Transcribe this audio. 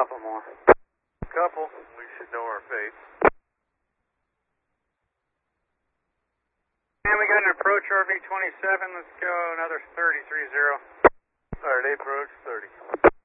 couple more. Couple, we should know our fate. And we got an approach RV-27, let's go another 30, 30. Alright, approach 30.